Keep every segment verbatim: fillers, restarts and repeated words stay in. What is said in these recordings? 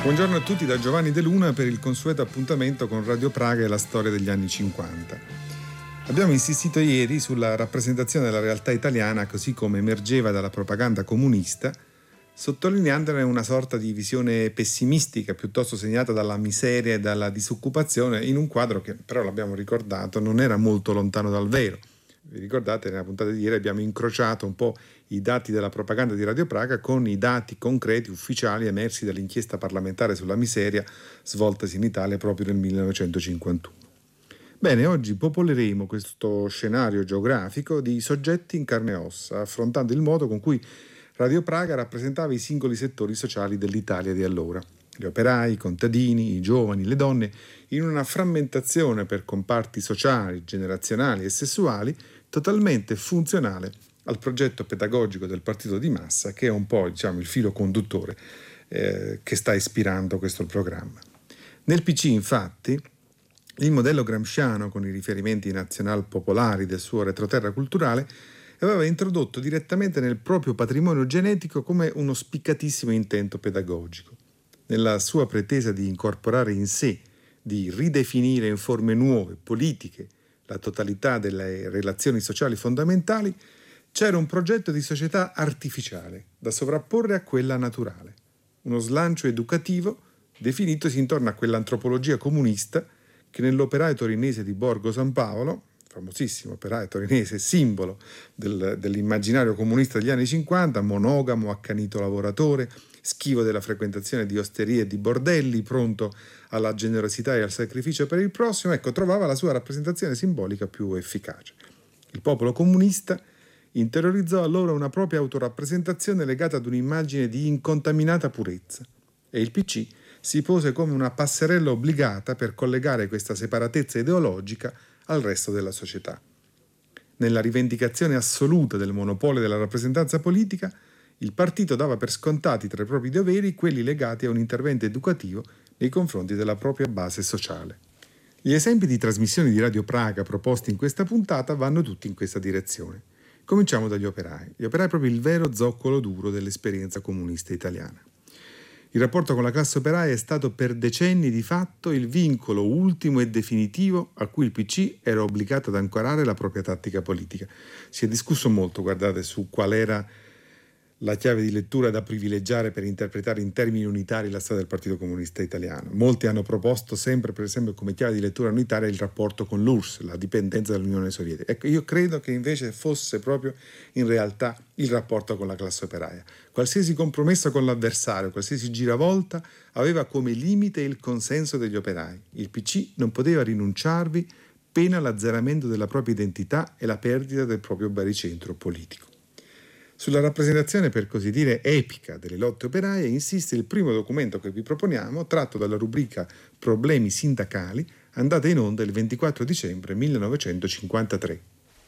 Buongiorno a tutti da Giovanni De Luna per il consueto appuntamento con Radio Praga e la storia degli anni cinquanta. Abbiamo insistito ieri sulla rappresentazione della realtà italiana così come emergeva dalla propaganda comunista, sottolineandone una sorta di visione pessimistica piuttosto segnata dalla miseria e dalla disoccupazione in un quadro che, però l'abbiamo ricordato, non era molto lontano dal vero. Vi ricordate, nella puntata di ieri abbiamo incrociato un po' i dati della propaganda di Radio Praga con i dati concreti ufficiali emersi dall'inchiesta parlamentare sulla miseria svoltasi in Italia proprio nel millenovecentocinquantuno. Bene, oggi popoleremo questo scenario geografico di soggetti in carne e ossa, affrontando il modo con cui Radio Praga rappresentava i singoli settori sociali dell'Italia di allora. Gli operai, i contadini, i giovani, le donne, in una frammentazione per comparti sociali, generazionali e sessuali totalmente funzionale al progetto pedagogico del partito di massa, che è un po', diciamo, il filo conduttore eh, che sta ispirando questo programma. Nel P C, infatti, il modello gramsciano, con i riferimenti nazional-popolari del suo retroterra culturale, aveva introdotto direttamente nel proprio patrimonio genetico come uno spiccatissimo intento pedagogico. Nella sua pretesa di incorporare in sé, di ridefinire in forme nuove, politiche, la totalità delle relazioni sociali fondamentali, c'era un progetto di società artificiale da sovrapporre a quella naturale, uno slancio educativo definitosi intorno a quell'antropologia comunista che nell'operaio torinese di Borgo San Paolo, famosissimo operaio torinese, simbolo del, dell'immaginario comunista degli anni cinquanta, monogamo, accanito lavoratore, schivo della frequentazione di osterie e di bordelli, pronto alla generosità e al sacrificio per il prossimo, ecco, trovava la sua rappresentazione simbolica più efficace. Il popolo comunista interiorizzò allora una propria autorappresentazione legata ad un'immagine di incontaminata purezza e il P C si pose come una passerella obbligata per collegare questa separatezza ideologica al resto della società. Nella rivendicazione assoluta del monopolio della rappresentanza politica, il partito dava per scontati tra i propri doveri quelli legati a un intervento educativo nei confronti della propria base sociale. Gli esempi di trasmissioni di Radio Praga proposti in questa puntata vanno tutti in questa direzione. Cominciamo dagli operai. Gli operai proprio il vero zoccolo duro dell'esperienza comunista italiana. Il rapporto con la classe operaia è stato per decenni di fatto il vincolo ultimo e definitivo a cui il P C era obbligato ad ancorare la propria tattica politica. Si è discusso molto, guardate, su qual era la chiave di lettura da privilegiare per interpretare in termini unitari la storia del Partito Comunista Italiano. Molti hanno proposto sempre, per esempio, come chiave di lettura unitaria il rapporto con l'U R S S, la dipendenza dall'Unione Sovietica. Ecco, io credo che invece fosse proprio in realtà il rapporto con la classe operaia. Qualsiasi compromesso con l'avversario, qualsiasi giravolta aveva come limite il consenso degli operai. Il P C non poteva rinunciarvi pena l'azzeramento della propria identità e la perdita del proprio baricentro politico. Sulla rappresentazione, per così dire, epica delle lotte operaie insiste il primo documento che vi proponiamo, tratto dalla rubrica Problemi sindacali, andata in onda il ventiquattro dicembre millenovecentocinquantatré.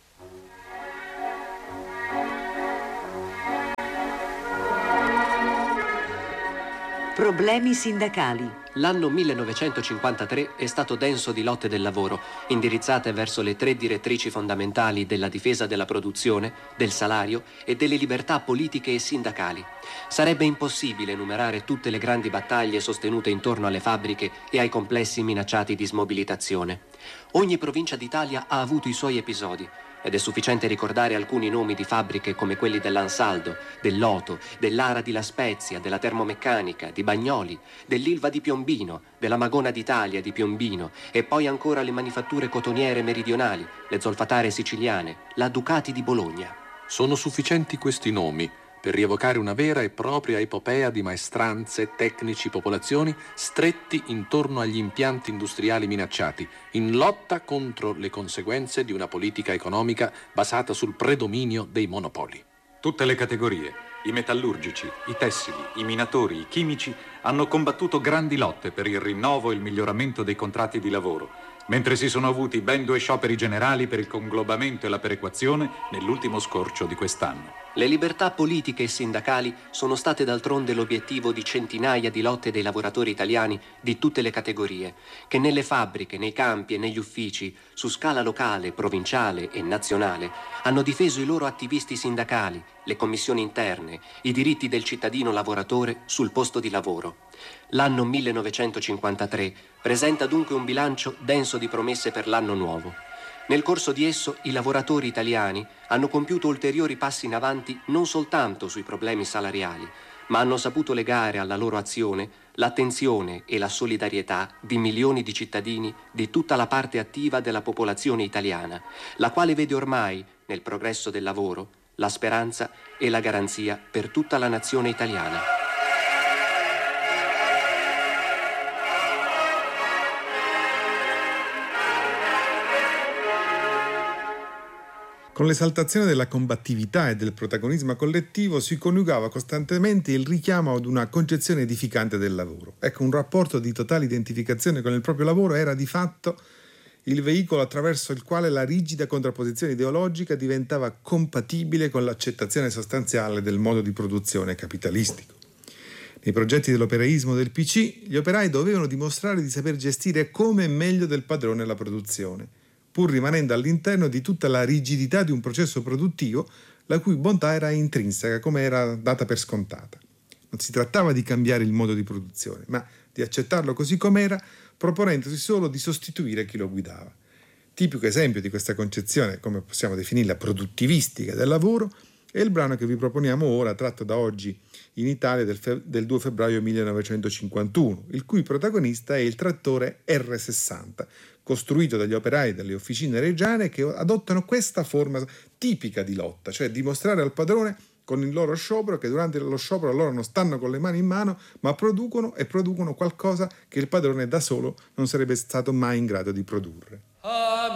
Problemi sindacali. L'anno millenovecentocinquantatré è stato denso di lotte del lavoro, indirizzate verso le tre direttrici fondamentali della difesa della produzione, del salario e delle libertà politiche e sindacali. Sarebbe impossibile enumerare tutte le grandi battaglie sostenute intorno alle fabbriche e ai complessi minacciati di smobilitazione. Ogni provincia d'Italia ha avuto i suoi episodi, ed è sufficiente ricordare alcuni nomi di fabbriche come quelli dell'Ansaldo, dell'Oto, dell'Ara di La Spezia, della Termomeccanica, di Bagnoli, dell'Ilva di Piombino, della Magona d'Italia di Piombino e poi ancora le manifatture cotoniere meridionali, le zolfatare siciliane, la Ducati di Bologna. Sono sufficienti questi nomi per rievocare una vera e propria epopea di maestranze, tecnici, popolazioni stretti intorno agli impianti industriali minacciati, in lotta contro le conseguenze di una politica economica basata sul predominio dei monopoli. Tutte le categorie, i metallurgici, i tessili, i minatori, i chimici, hanno combattuto grandi lotte per il rinnovo e il miglioramento dei contratti di lavoro, mentre si sono avuti ben due scioperi generali per il conglobamento e la perequazione nell'ultimo scorcio di quest'anno. Le libertà politiche e sindacali sono state d'altronde l'obiettivo di centinaia di lotte dei lavoratori italiani di tutte le categorie, che nelle fabbriche, nei campi e negli uffici, su scala locale, provinciale e nazionale, hanno difeso i loro attivisti sindacali, le commissioni interne, i diritti del cittadino lavoratore sul posto di lavoro. L'anno millenovecentocinquantatré presenta dunque un bilancio denso di promesse per l'anno nuovo. Nel corso di esso i lavoratori italiani hanno compiuto ulteriori passi in avanti non soltanto sui problemi salariali, ma hanno saputo legare alla loro azione l'attenzione e la solidarietà di milioni di cittadini di tutta la parte attiva della popolazione italiana, la quale vede ormai, nel progresso del lavoro, la speranza e la garanzia per tutta la nazione italiana. Con l'esaltazione della combattività e del protagonismo collettivo si coniugava costantemente il richiamo ad una concezione edificante del lavoro. Ecco, un rapporto di totale identificazione con il proprio lavoro era di fatto il veicolo attraverso il quale la rigida contrapposizione ideologica diventava compatibile con l'accettazione sostanziale del modo di produzione capitalistico. Nei progetti dell'operaismo del P C, gli operai dovevano dimostrare di saper gestire come meglio del padrone la produzione, pur rimanendo all'interno di tutta la rigidità di un processo produttivo la cui bontà era intrinseca, come era data per scontata. Non si trattava di cambiare il modo di produzione, ma di accettarlo così com'era, proponendosi solo di sostituire chi lo guidava. Tipico esempio di questa concezione, come possiamo definirla, produttivistica del lavoro, è il brano che vi proponiamo ora, tratto da Oggi in Italia del, fe- del due febbraio millenovecentocinquantuno, il cui protagonista è il trattore erre sessanta, costruito dagli operai delle officine reggiane che adottano questa forma tipica di lotta, cioè dimostrare al padrone con il loro sciopero che durante lo sciopero loro non stanno con le mani in mano, ma producono e producono qualcosa che il padrone da solo non sarebbe stato mai in grado di produrre.